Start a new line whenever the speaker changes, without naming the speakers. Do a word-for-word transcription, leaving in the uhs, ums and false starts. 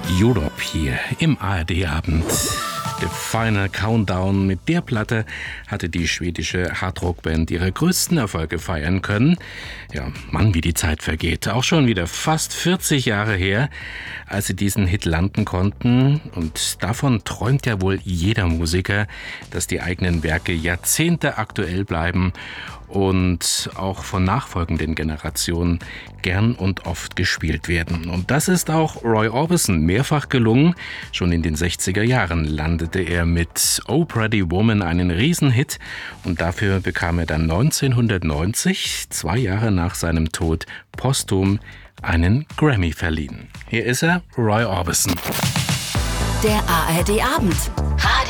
Europe hier im A R D-Abend. The Final Countdown. Mit der Platte hatte die schwedische Hardrock-Band ihre größten Erfolge feiern können. Ja, Mann, wie die Zeit vergeht. Auch schon wieder fast vierzig Jahre her, als sie diesen Hit landen konnten. Und davon träumt ja wohl jeder Musiker, dass die eigenen Werke Jahrzehnte aktuell bleiben und auch von nachfolgenden Generationen gern und oft gespielt werden. Und das ist auch Roy Orbison mehrfach gelungen. Schon in den sechziger Jahren landete er mit Oh Pretty Woman einen Riesenhit und dafür bekam er dann neunzehnhundertneunzig, zwei Jahre nach seinem Tod, posthum einen Grammy verliehen. Hier ist er, Roy Orbison.
Der A R D-Abend.